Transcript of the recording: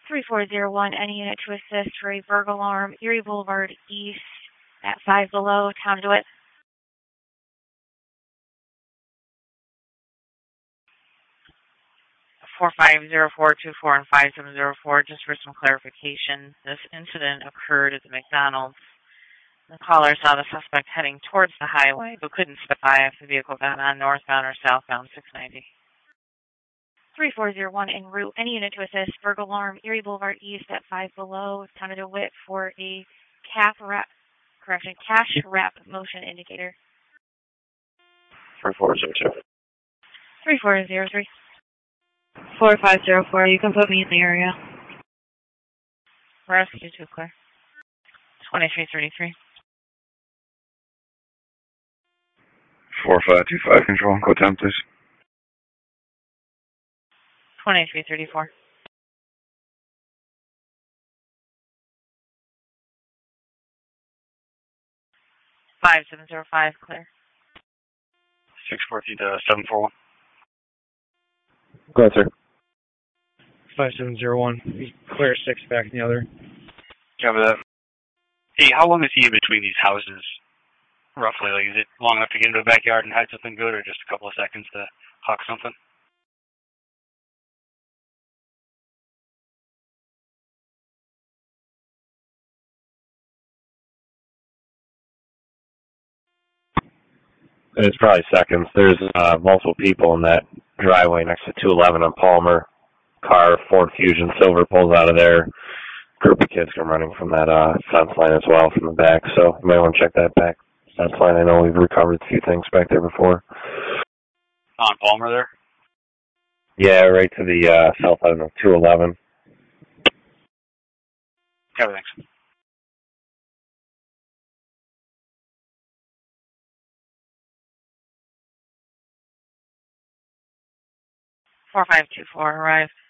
3401, any unit to assist for a burglar alarm, Erie Boulevard East at 5 below, Town of DeWitt. 450424 and 5704, just for some clarification, this incident occurred at the McDonald's. The caller saw the suspect heading towards the highway, but couldn't step by if the vehicle got on northbound or southbound 690. 3401 en route, any unit to assist, burglar alarm, Erie Boulevard East at 5 below, Town of DeWitt for a cash wrap motion indicator. 3402. 3403. 4504, you can put me in the area. Rescue 2 clear. 2333. 4525 control, go 10 please. 2334. 5705 clear. 614-741. Go ahead, sir. 5701. Clear 6 back in the other. Cover that. Hey, how long is he in between these houses? Roughly, like, is it long enough to get into the backyard and hide something good, or just a couple of seconds to hawk something? It's probably seconds. There's multiple people in that driveway next to 211 on Palmer. Car, Ford Fusion Silver pulls out of there. Group of kids come running from that fence line as well from the back, so you might want to check that back fence line. I know we've recovered a few things back there before. On Palmer there? Yeah, right to the south end of 211. Cover, thanks. Four 524 arrived.